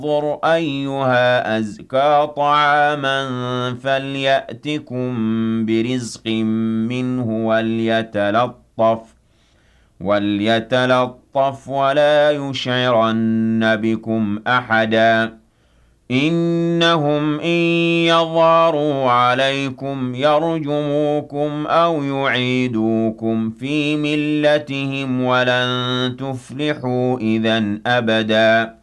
انظُرْ أَيُّهَا أَزْكَىٰ طَعَامًا فَلْيَأْتِكُم بِرِزْقٍ مِّنْهُ وَلْيَتَلَطَّفْ وَلَا يُشْعِرَنَّ بِكُمْ أَحَدًا إِنَّهُمْ إِن يَظْهَرُوا عَلَيْكُمْ يَرْجُمُوكُمْ أَوْ يُعِيدُوكُمْ فِي مِلَّتِهِمْ وَلَن تُفْلِحُوا إِذًا أَبَدًا